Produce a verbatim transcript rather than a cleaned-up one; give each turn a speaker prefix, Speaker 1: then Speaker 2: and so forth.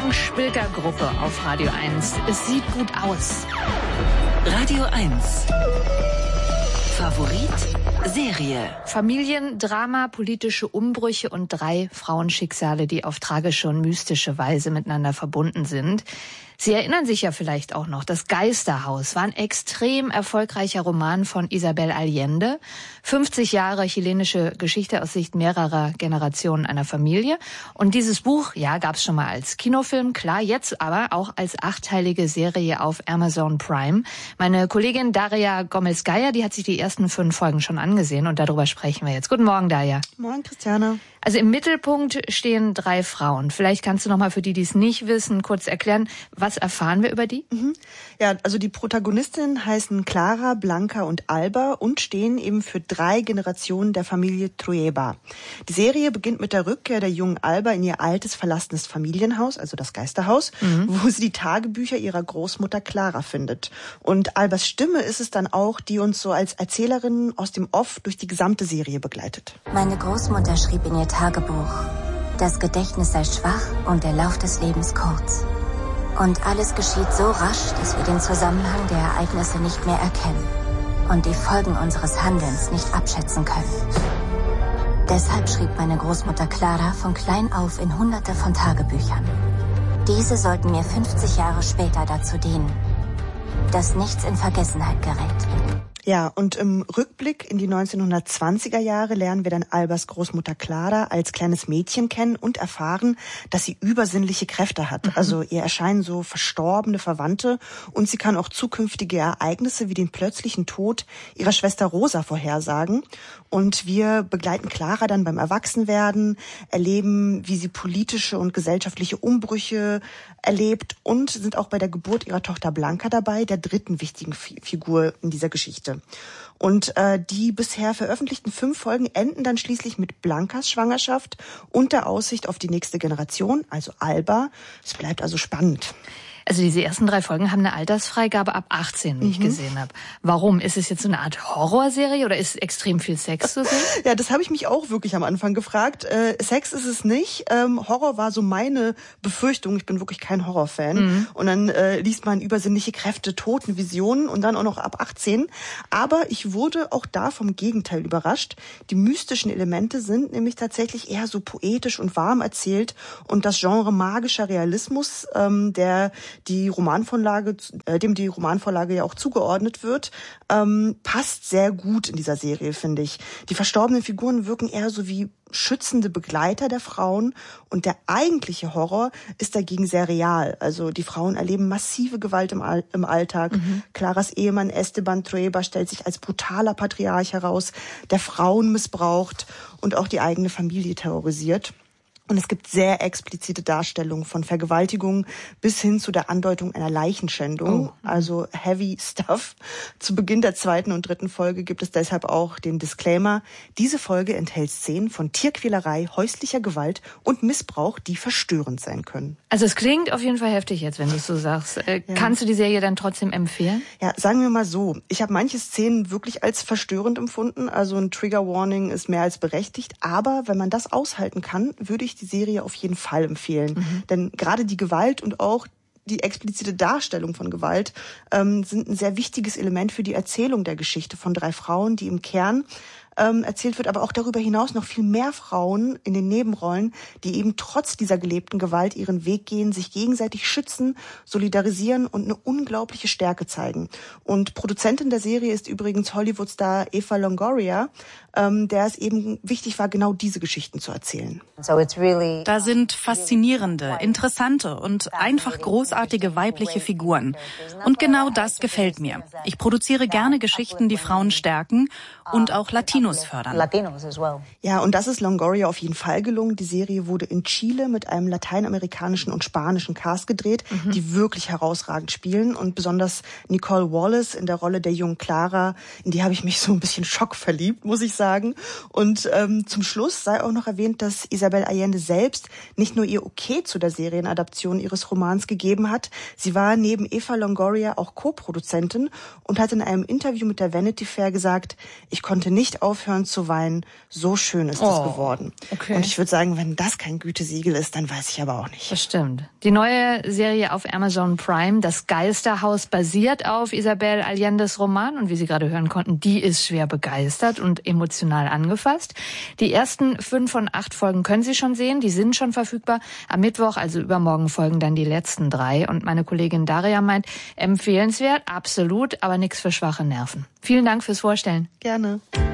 Speaker 1: Frank-Spilker-Gruppe auf Radio eins. Es sieht gut aus.
Speaker 2: Radio eins. Favorit Serie.
Speaker 1: Familiendrama, politische Umbrüche und drei Frauenschicksale, die auf tragische und mystische Weise miteinander verbunden sind. Sie erinnern sich ja vielleicht auch noch, das Geisterhaus war ein extrem erfolgreicher Roman von Isabel Allende. fünfzig Jahre chilenische Geschichte aus Sicht mehrerer Generationen einer Familie. Und dieses Buch, ja, gab es schon mal als Kinofilm, klar, jetzt aber auch als achteilige Serie auf Amazon Prime. Meine Kollegin Daria Gomez-Geier, die hat sich die ersten fünf Folgen schon angesehen und darüber sprechen wir jetzt. Guten Morgen, Daria.
Speaker 3: Morgen, Christiane.
Speaker 1: Also im Mittelpunkt stehen drei Frauen. Vielleicht kannst du noch mal für die, die es nicht wissen, kurz erklären, was erfahren wir über die?
Speaker 3: Mhm. Ja, also die Protagonistinnen heißen Clara, Blanca und Alba und stehen eben für drei Generationen der Familie Trueba. Die Serie beginnt mit der Rückkehr der jungen Alba in ihr altes, verlassenes Familienhaus, also das Geisterhaus, mhm. wo sie die Tagebücher ihrer Großmutter Clara findet. Und Albas Stimme ist es dann auch, die uns so als Erzählerin aus dem Off durch die gesamte Serie begleitet.
Speaker 4: Meine Großmutter schrieb in ihr Tagebuch: Das Gedächtnis sei schwach und der Lauf des Lebens kurz. Und alles geschieht so rasch, dass wir den Zusammenhang der Ereignisse nicht mehr erkennen und die Folgen unseres Handelns nicht abschätzen können. Deshalb schrieb meine Großmutter Clara von klein auf in hunderte von Tagebüchern. Diese sollten mir fünfzig Jahre später dazu dienen, dass nichts in Vergessenheit gerät.
Speaker 3: Ja, und im Rückblick in die neunzehnhundertzwanziger Jahre lernen wir dann Albas Großmutter Clara als kleines Mädchen kennen und erfahren, dass sie übersinnliche Kräfte hat. Mhm. Also ihr erscheinen so verstorbene Verwandte und sie kann auch zukünftige Ereignisse wie den plötzlichen Tod ihrer Schwester Rosa vorhersagen. Und wir begleiten Clara dann beim Erwachsenwerden, erleben, wie sie politische und gesellschaftliche Umbrüche erlebt und sind auch bei der Geburt ihrer Tochter Blanca dabei, der dritten wichtigen Figur in dieser Geschichte. Und äh, die bisher veröffentlichten fünf Folgen enden dann schließlich mit Blancas Schwangerschaft und der Aussicht auf die nächste Generation, also Alba. Es bleibt also spannend.
Speaker 1: Also diese ersten drei Folgen haben eine Altersfreigabe ab achtzehn, wie mhm. ich gesehen habe. Warum? Ist es jetzt so eine Art Horrorserie oder ist extrem viel Sex zu sehen?
Speaker 3: Ja, das habe ich mich auch wirklich am Anfang gefragt. Äh, Sex ist es nicht. Ähm, Horror war so meine Befürchtung. Ich bin wirklich kein Horrorfan. Mhm. Und dann äh, liest man übersinnliche Kräfte, Totenvisionen und dann auch noch ab achtzehn. Aber ich wurde auch da vom Gegenteil überrascht. Die mystischen Elemente sind nämlich tatsächlich eher so poetisch und warm erzählt. Und das Genre magischer Realismus, ähm, der die Romanvorlage, äh, dem die Romanvorlage ja auch zugeordnet wird, ähm, passt sehr gut in dieser Serie, finde ich. Die verstorbenen Figuren wirken eher so wie schützende Begleiter der Frauen und der eigentliche Horror ist dagegen sehr real. Also die Frauen erleben massive Gewalt im, All- im Alltag. Mhm. Claras Ehemann Esteban Trueba stellt sich als brutaler Patriarch heraus, der Frauen missbraucht und auch die eigene Familie terrorisiert. Und es gibt sehr explizite Darstellungen von Vergewaltigungen bis hin zu der Andeutung einer Leichenschändung, oh. also heavy stuff. Zu Beginn der zweiten und dritten Folge gibt es deshalb auch den Disclaimer: Diese Folge enthält Szenen von Tierquälerei, häuslicher Gewalt und Missbrauch, die verstörend sein können.
Speaker 1: Also es klingt auf jeden Fall heftig jetzt, wenn du es so sagst. Äh, ja. Kannst du die Serie dann trotzdem empfehlen?
Speaker 3: Ja, sagen wir mal so. Ich habe manche Szenen wirklich als verstörend empfunden. Also ein Trigger Warning ist mehr als berechtigt. Aber wenn man das aushalten kann, würde ich die Serie auf jeden Fall empfehlen. Mhm. Denn gerade die Gewalt und auch die explizite Darstellung von Gewalt ähm, sind ein sehr wichtiges Element für die Erzählung der Geschichte von drei Frauen, die im Kern ähm, erzählt wird, aber auch darüber hinaus noch viel mehr Frauen in den Nebenrollen, die eben trotz dieser gelebten Gewalt ihren Weg gehen, sich gegenseitig schützen, solidarisieren und eine unglaubliche Stärke zeigen. Und Produzentin der Serie ist übrigens Hollywood-Star Eva Longoria, ähm, der es eben wichtig war, genau diese Geschichten zu erzählen.
Speaker 5: Da sind faszinierende, interessante und einfach großartige weibliche Figuren. Und genau das gefällt mir. Ich produziere gerne Geschichten, die Frauen stärken und auch Latinos fördern.
Speaker 3: Ja, und das ist Longoria auf jeden Fall gelungen. Die Serie wurde in Chile mit einem lateinamerikanischen und spanischen Cast gedreht, mhm. die wirklich herausragend spielen. Und besonders Nicole Wallace in der Rolle der jungen Clara, in die habe ich mich so ein bisschen schockverliebt, muss ich sagen. Und ähm, zum Schluss sei auch noch erwähnt, dass Isabel Allende selbst nicht nur ihr Okay zu der Serienadaption ihres Romans gegeben hat. Sie war neben Eva Longoria auch Co-Produzentin und hat in einem Interview mit der Vanity Fair gesagt: Ich konnte nicht aufhören, aufhören zu weinen. So schön ist das
Speaker 1: Oh,
Speaker 3: geworden.
Speaker 1: okay.
Speaker 3: Und ich würde sagen, wenn das kein Gütesiegel ist, dann weiß ich aber auch nicht.
Speaker 1: Das stimmt. Die neue Serie auf Amazon Prime, Das Geisterhaus, basiert auf Isabel Allende's Roman. Und wie Sie gerade hören konnten, die ist schwer begeistert und emotional angefasst. Die ersten fünf von acht Folgen können Sie schon sehen. Die sind schon verfügbar. Am Mittwoch, also übermorgen, folgen dann die letzten drei. Und meine Kollegin Daria meint, empfehlenswert, absolut, aber nichts für schwache Nerven. Vielen Dank fürs Vorstellen.
Speaker 3: Gerne.